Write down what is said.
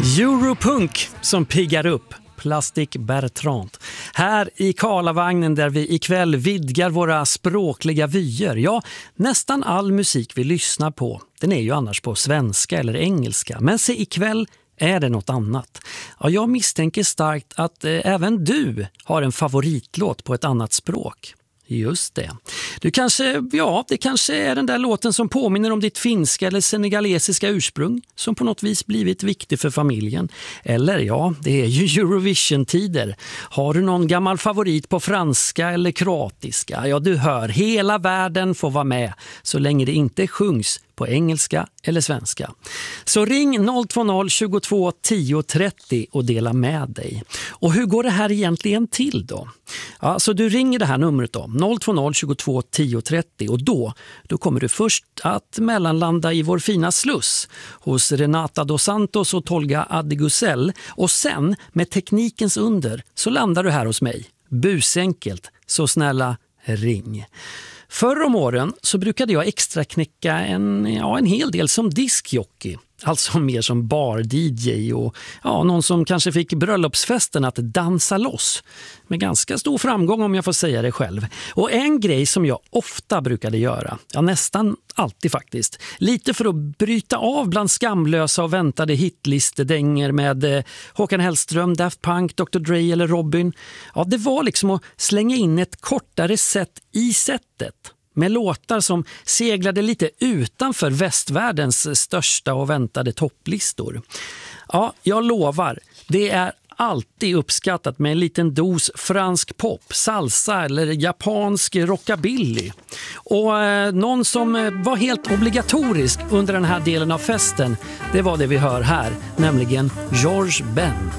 Europunk som piggar upp. Plastic Bertrand. Här i Karlavagnen där vi ikväll vidgar våra språkliga vyer. Ja, nästan all musik vi lyssnar på, den är ju annars på svenska eller engelska. Men se, ikväll är det något annat. Ja, jag misstänker starkt att även du har en favoritlåt på ett annat språk. Just det. Det kanske är den där låten som påminner om ditt finska eller senegalesiska ursprung som på något vis blivit viktig för familjen. Eller ja, det är ju Eurovision-tider. Har du någon gammal favorit på franska eller kroatiska? Ja, du hör, hela världen får vara med så länge det inte sjungs på engelska eller svenska. Så ring 020 22 10 30 och dela med dig. Och hur går det här egentligen till då? Ja, så du ringer det här numret då, 020 22 10 30, och då kommer du först att mellanlanda i vår fina sluss hos Renata dos Santos och Tolga Adigusell, och sen med teknikens under så landar du här hos mig. Busenkelt, så snälla ring. Förr om åren så brukade jag extra knäcka en hel del som diskjockey. Alltså mer som bar-DJ och någon som kanske fick bröllopsfesten att dansa loss. Med ganska stor framgång om jag får säga det själv. Och en grej som jag ofta brukade göra, nästan alltid faktiskt, lite för att bryta av bland skamlösa och väntade hitlistedänger med Håkan Hellström, Daft Punk, Dr. Dre eller Robin. Ja, det var liksom att slänga in ett kortare set i setet. Med låtar som seglade lite utanför västvärldens största och väntade topplistor. Ja, jag lovar, det är alltid uppskattat med en liten dos fransk pop, salsa eller japansk rockabilly. Och någon som var helt obligatorisk under den här delen av festen, det var det vi hör här, nämligen George Ben.